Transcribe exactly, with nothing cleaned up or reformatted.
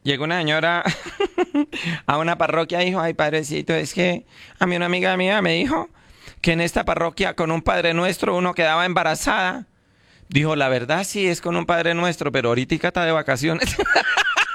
Llegó una señora a una parroquia y dijo, ay, padrecito, es que a mí una amiga mía me dijo que en esta parroquia con un Padre Nuestro uno quedaba embarazada. Dijo, la verdad sí es con un Padre Nuestro, pero ahorita está de vacaciones.